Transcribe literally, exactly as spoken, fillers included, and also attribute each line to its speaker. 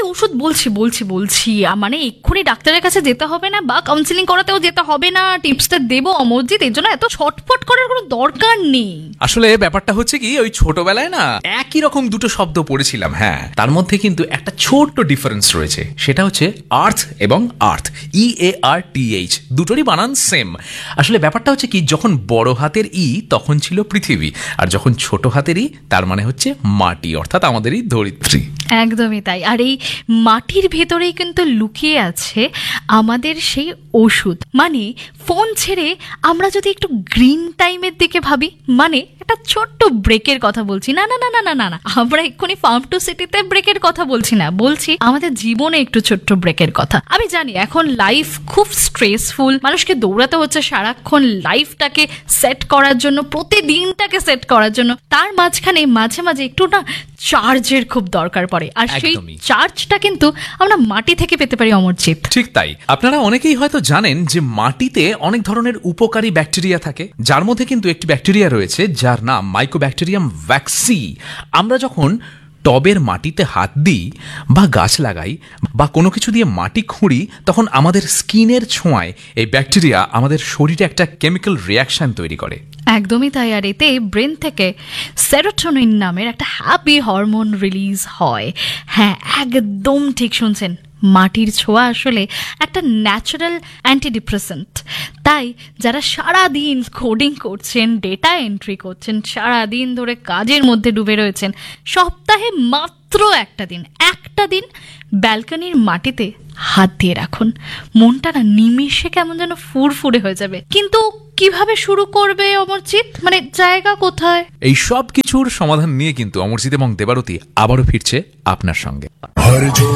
Speaker 1: ওষুধ বলছি বলছি বলছি মানে এক্ষুনি ডাক্তারের কাছে যেতে হবে না বা কাউন্সিলিং করাতেও যেতে হবে না, টিপসটা দেবো অমরজিৎ, এর জন্য এত ছটফট করার কোনো দরকার নেই।
Speaker 2: আসলে ব্যাপারটা হচ্ছে কি, ওই ছোটবেলায় না একই রকম দুটো শব্দ পড়েছিলাম, হ্যাঁ তার মধ্যে কিন্তু একটা ছোট্ট ডিফারেন্স রয়েছে, সেটা হচ্ছে আর্থ এবং আর্থ, ই এ আর টি এইচ, দুটোরই বানান সেম। আসলে ব্যাপারটা হচ্ছে কি, যখন বড় হাতের ই তখন ছিল পৃথিবী, আর যখন ছোট হাতের ই তার মানে হচ্ছে মাটি, অর্থাৎ আমাদের এই ধরিত্রী।
Speaker 1: একদমই তাই। আর এই মাটির ভেতরেই কিন্তু লুকিয়ে আছে আমাদের সেই ওষুধ। মানে ফোন ছেড়ে আমরা যদি একটু গ্রিন টাইমের দিকে ভাবি, মানে একটা ছোট্ট ব্রেকের কথা বলছি না না না না না না না আমরা এক্ষুনি ফার্ম টু সিটিতে ব্রেকের কথা বলছি না, বলছি আমাদের জীবনে একটু ছোট্ট ব্রেকের কথা। আমি জানি এখন লাইফ খুব স্ট্রেসফুল, মানুষকে দৌড়াতে হচ্ছে সারাক্ষণ লাইফটাকে সেট করার জন্য, প্রতিদিনটাকে সেট করার জন্য। তার মাঝখানে মাঝে মাঝে একটু না চার্জের খুব দরকার পড়ে, আর সেই চার্জটা কিন্তু আমরা মাটি থেকে পেতে পারি অমরজিৎ।
Speaker 2: ঠিক তাই। আপনারা অনেকেই হয়তো জানেন যে মাটিতে অনেক ধরনের উপকারী ব্যাকটেরিয়া থাকে, যার মধ্যে কিন্তু একটি ব্যাকটেরিয়া রয়েছে যার নাম মাইকোব্যাকটেরিয়াম ভ্যাক্সি। আমরা যখন টবের মাটিতে হাত দিই বা গাছ লাগাই বা কোনো কিছু দিয়ে মাটি খুঁড়ি, তখন আমাদের স্কিনের ছোঁয়ায় এই ব্যাকটেরিয়া আমাদের শরীরে একটা কেমিক্যাল রিয়াকশন তৈরি করে।
Speaker 1: একদমই তাই। আর এতে ব্রেন থেকে সেরোটোনিন নামের একটা হ্যাপি হরমোন রিলিজ হয়। হ্যাঁ একদম ঠিক শুনছেন, মাটির ছোঁয়া আসলে একটা ন্যাচারাল অ্যান্টিডিপ্রেসেন্ট। তাই যারা সারাদিন কোডিং করছেন, ডেটা এন্ট্রি করছেন, সারাদিন ধরে কাজের মধ্যে ডুবে রয়েছেন, সপ্তাহে মাত্র একটা দিন একটা দিন ব্যালকনির মাটিতে হাত দিয়ে রাখুন, মনটা না নিমিষে কেমন যেন ফুরফুরে হয়ে যাবে। কিন্তু কিভাবে শুরু করবে অমরজিৎ, মানে জায়গা কোথায়?
Speaker 2: এই সব কিছুর সমাধান নিয়ে কিন্তু অমরজিৎ এবং দেবারতী আবারও ফিরছে আপনার সঙ্গে।